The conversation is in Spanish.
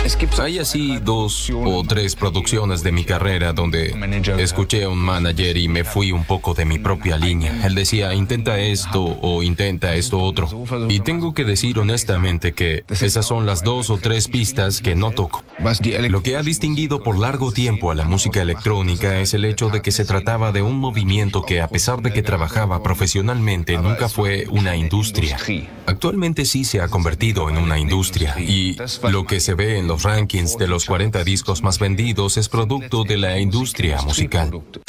Hay así 2 o 3 producciones de mi carrera donde escuché a un manager y me fui un poco de mi propia línea. Él decía, intenta esto o intenta esto otro. Y tengo que decir honestamente que esas son las 2 o 3 pistas que no toco. Lo que ha distinguido por largo tiempo a la música electrónica es el hecho de que se trataba de un movimiento que, a pesar de que trabajaba profesionalmente, nunca fue una industria. Actualmente sí se ha convertido en una industria, y lo que se ve en los rankings de los 40 discos más vendidos es producto de la industria musical.